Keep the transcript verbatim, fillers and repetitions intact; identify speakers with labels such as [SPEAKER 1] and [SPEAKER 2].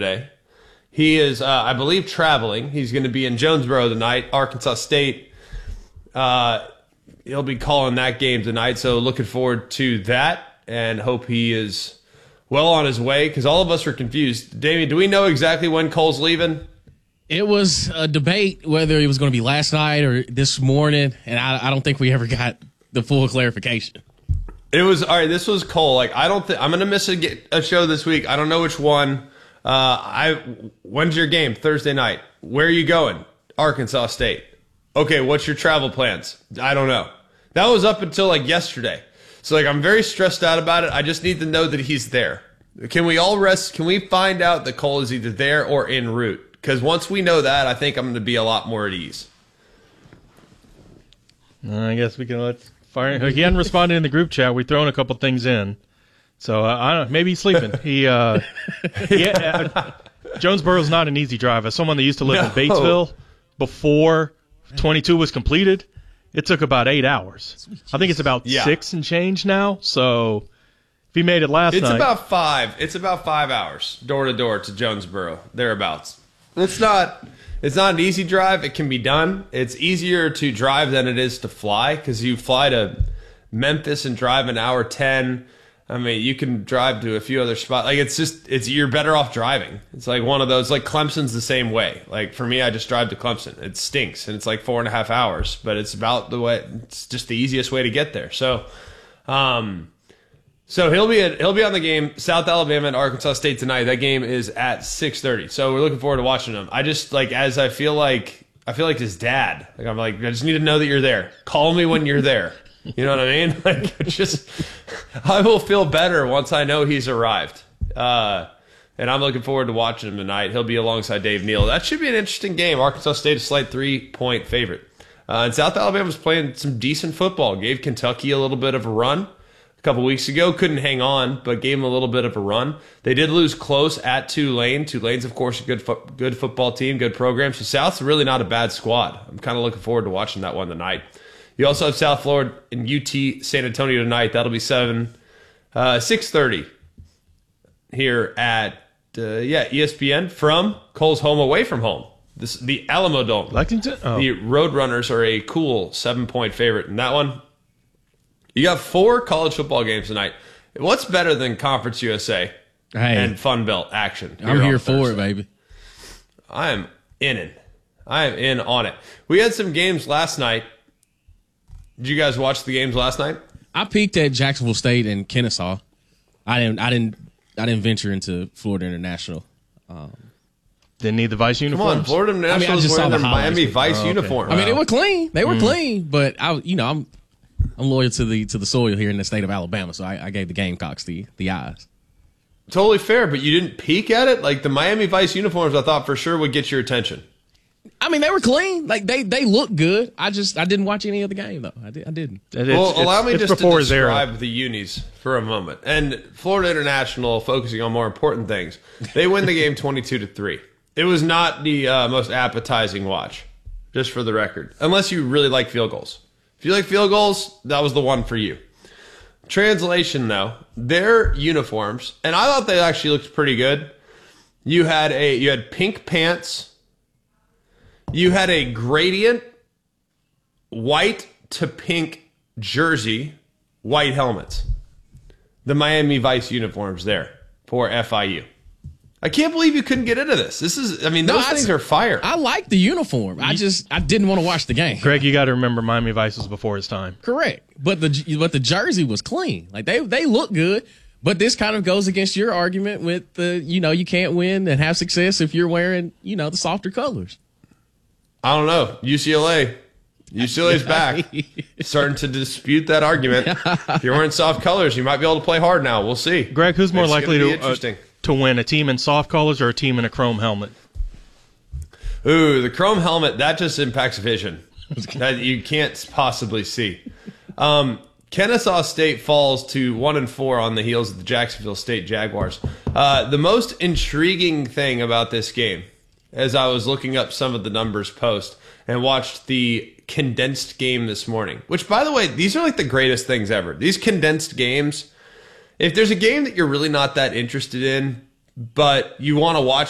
[SPEAKER 1] today. He is, uh, I believe, traveling. He's going to be in Jonesboro tonight, Arkansas State. Uh, he'll be calling that game tonight, so looking forward to that and hope he is well on his way because all of us are confused. Damien, do we know exactly when Cole's leaving?
[SPEAKER 2] It was a debate whether it was going to be last night or this morning, and I, I don't think we ever got the full clarification.
[SPEAKER 1] It was, all right, this was Cole. Like, I don't think, I'm going to miss a, a show this week. I don't know which one. Uh, I when's your game? Thursday night. Where are you going? Arkansas State. Okay, what's your travel plans? I don't know. That was up until like yesterday. So like I'm very stressed out about it. I just need to know that he's there. Can we all rest? Can we find out that Cole is either there or en route? Because once we know that, I think I'm going to be a lot more at ease.
[SPEAKER 3] Uh, I guess we can let fire. He hadn't responded in the group chat. We've thrown a couple things in. So uh, I don't know. Maybe he's sleeping. He, uh, yeah, uh, Jonesboro's not an easy drive. As someone that used to live
[SPEAKER 1] No.
[SPEAKER 3] in Batesville before twenty-two was completed, it took about eight hours. I think it's about
[SPEAKER 1] Yeah.
[SPEAKER 3] six and change now. So if he made it last
[SPEAKER 1] It's
[SPEAKER 3] night,
[SPEAKER 1] about five. It's about five hours door to door to Jonesboro, thereabouts. It's not. It's not an easy drive. It can be done. It's easier to drive than it is to fly because you fly to Memphis and drive an hour ten. I mean, you can drive to a few other spots. Like it's just, it's you're better off driving. It's like one of those. Like Clemson's the same way. Like for me, I just drive to Clemson. It stinks and it's like four and a half hours, but it's about the way. It's just the easiest way to get there. So, um, so he'll be at, he'll be on the game South Alabama and Arkansas State tonight. That game is at six thirty. So we're looking forward to watching him. I just like as I feel like I feel like his dad. Like I'm like I just need to know that you're there. Call me when you're there. You know what I mean? Like it's just I will feel better once I know he's arrived. Uh, and I'm looking forward to watching him tonight. He'll be alongside Dave Neal. That should be an interesting game. Arkansas State a slight three point favorite. Uh, and South Alabama's playing some decent football. Gave Kentucky a little bit of a run a couple weeks ago. Couldn't hang on, but gave them a little bit of a run. They did lose close at Tulane. Tulane's, of course, a good fo- good football team, good program. So South's really not a bad squad. I'm kind of looking forward to watching that one tonight. You also have South Florida and U T San Antonio tonight. That'll be seven, uh, six thirty here at uh, yeah E S P N from Cole's home away from home. This the Alamo Dome.
[SPEAKER 3] Lexington. Oh.
[SPEAKER 1] The Roadrunners are a cool seven point favorite in that one. You got four college football games tonight. What's better than Conference U S A
[SPEAKER 2] Hey,
[SPEAKER 1] and Fun Belt action?
[SPEAKER 2] I'm
[SPEAKER 1] on
[SPEAKER 2] here for
[SPEAKER 1] Thursday?
[SPEAKER 2] it, baby.
[SPEAKER 1] I am in it. I am in on it. We had some games last night. Did you guys watch the games last night?
[SPEAKER 2] I peeked at Jacksonville State and Kennesaw. I didn't. I didn't. I didn't venture into Florida International. Um,
[SPEAKER 3] Didn't need the Vice
[SPEAKER 1] Come
[SPEAKER 3] uniforms.
[SPEAKER 1] on, Florida
[SPEAKER 2] I mean,
[SPEAKER 1] National
[SPEAKER 2] I
[SPEAKER 1] is
[SPEAKER 2] just saw
[SPEAKER 1] wearing
[SPEAKER 2] the
[SPEAKER 1] their
[SPEAKER 2] highlights,
[SPEAKER 1] Miami
[SPEAKER 2] but-
[SPEAKER 1] Vice
[SPEAKER 3] Oh, okay.
[SPEAKER 1] uniform.
[SPEAKER 2] I mean, they were clean. They were
[SPEAKER 3] Mm.
[SPEAKER 2] clean, but I, you know, I'm, I'm loyal to the to the soil here in the state of Alabama, so I, I gave the Gamecocks the the eyes.
[SPEAKER 1] Totally fair, but you didn't peek at it? Like the Miami Vice uniforms, I thought for sure would get your attention.
[SPEAKER 2] I mean, they were clean. Like they they look good. I just I didn't watch any of the game though. I did. I didn't.
[SPEAKER 3] It-
[SPEAKER 1] Well,
[SPEAKER 3] it's-
[SPEAKER 1] allow me
[SPEAKER 3] it's
[SPEAKER 1] just to
[SPEAKER 3] before his era.
[SPEAKER 1] describe the unis for a moment. And Florida International, focusing on more important things, they win the game twenty-two to three. It was not the uh, most appetizing watch, just for the record, unless you really like field goals. If you like field goals, that was the one for you. Translation, though, their uniforms, and I thought they actually looked pretty good. You had a you had pink pants. You had a gradient white to pink jersey, white helmets. The Miami Vice uniforms there for F I U. I can't believe you couldn't get into this. This is, I mean,
[SPEAKER 2] No,
[SPEAKER 1] those
[SPEAKER 2] I-
[SPEAKER 1] things are fire.
[SPEAKER 2] I like the uniform. I just I didn't want to watch the game.
[SPEAKER 3] Greg, you got to remember Miami Vice was before his time.
[SPEAKER 2] Correct, but the but the jersey was clean. Like they they look good. But this kind of goes against your argument with the you know you can't win and have success if you're wearing you know the softer colors.
[SPEAKER 1] I don't know. U C L A. U C L A's back. Starting to dispute that argument. If you're wearing soft colors, you might be able to play hard now. We'll see.
[SPEAKER 3] Greg, who's more
[SPEAKER 1] It's
[SPEAKER 3] likely
[SPEAKER 1] gonna be
[SPEAKER 3] to uh,
[SPEAKER 1] interesting.
[SPEAKER 3] to win, a team in soft colors or a team in a chrome helmet?
[SPEAKER 1] Ooh, the chrome helmet, that just impacts vision. That you can't possibly see. Um, Kennesaw State falls to one and four on the heels of the Jacksonville State Jaguars. Uh, the most intriguing thing about this game, as I was looking up some of the numbers post and watched the condensed game this morning, which, by the way, these are like the greatest things ever. These condensed games, if there's a game that you're really not that interested in, but you want to watch